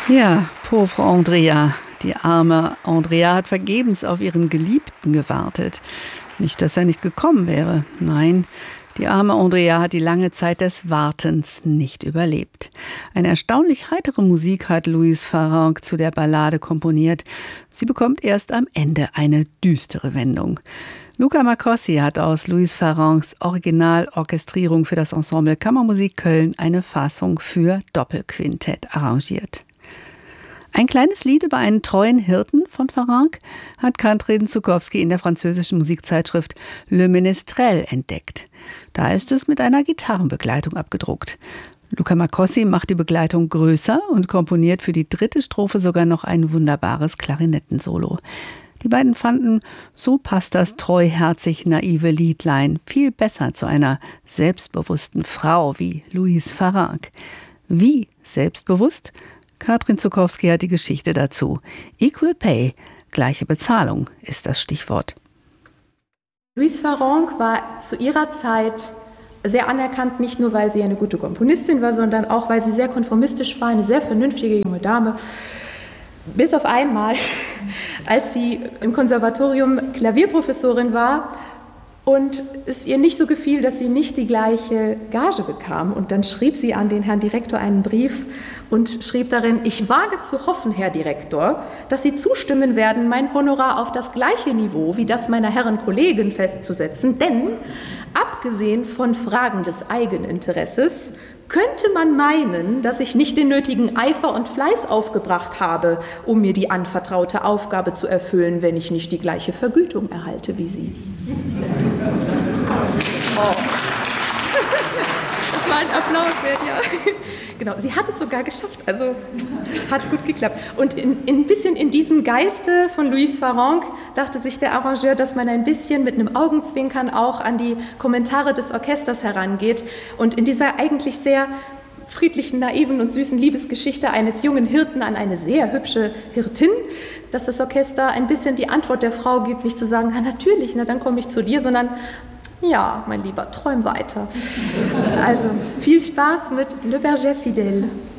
Ja, pauvre Andrea. Die arme Andrea hat vergebens auf ihren Geliebten gewartet. Nicht, dass er nicht gekommen wäre. Nein, die arme Andrea hat die lange Zeit des Wartens nicht überlebt. Eine erstaunlich heitere Musik hat Louise Farrenc zu der Ballade komponiert. Sie bekommt erst am Ende eine düstere Wendung. Luca Marcossi hat aus Louise Farrencs Originalorchestrierung für das Ensemble Kammermusik Köln eine Fassung für Doppelquintett arrangiert. Ein kleines Lied über einen treuen Hirten von Farrenc hat Katrin Żukowski in der französischen Musikzeitschrift Le Ménestrel entdeckt. Da ist es mit einer Gitarrenbegleitung abgedruckt. Luca Marcossi macht die Begleitung größer und komponiert für die dritte Strophe sogar noch ein wunderbares Klarinettensolo. Die beiden fanden, so passt das treuherzig naive Liedlein viel besser zu einer selbstbewussten Frau wie Louise Farrenc. Wie selbstbewusst? Katrin Żukowski hat die Geschichte dazu. Equal Pay, gleiche Bezahlung, ist das Stichwort. Louise Farrenc war zu ihrer Zeit sehr anerkannt, nicht nur, weil sie eine gute Komponistin war, sondern auch, weil sie sehr konformistisch war, eine sehr vernünftige junge Dame. Bis auf einmal, als sie im Konservatorium Klavierprofessorin war und es ihr nicht so gefiel, dass sie nicht die gleiche Gage bekam. Und dann schrieb sie an den Herrn Direktor einen Brief und schrieb darin: Ich wage zu hoffen, Herr Direktor, dass Sie zustimmen werden, mein Honorar auf das gleiche Niveau wie das meiner Herren Kollegen festzusetzen, denn abgesehen von Fragen des Eigeninteresses könnte man meinen, dass ich nicht den nötigen Eifer und Fleiß aufgebracht habe, um mir die anvertraute Aufgabe zu erfüllen, wenn ich nicht die gleiche Vergütung erhalte wie Sie. Oh. Das war ein Applaus wert, ja. Genau, sie hat es sogar geschafft, also hat gut geklappt. Und ein bisschen in diesem Geiste von Louise Farrenc dachte sich der Arrangeur, dass man ein bisschen mit einem Augenzwinkern auch an die Kommentare des Orchesters herangeht und in dieser eigentlich sehr friedlichen, naiven und süßen Liebesgeschichte eines jungen Hirten an eine sehr hübsche Hirtin, dass das Orchester ein bisschen die Antwort der Frau gibt, nicht zu sagen, na natürlich, na dann komme ich zu dir, sondern ja, mein Lieber, träum weiter. Also viel Spaß mit Le Berger Fidèle.